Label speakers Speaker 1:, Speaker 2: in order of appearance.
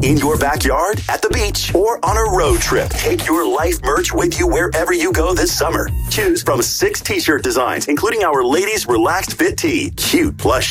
Speaker 1: In your backyard, at the beach, or on a road trip, take your Life merch with you wherever you go this summer. Choose from 6 t-shirt designs, including our ladies' relaxed fit tee, cute plush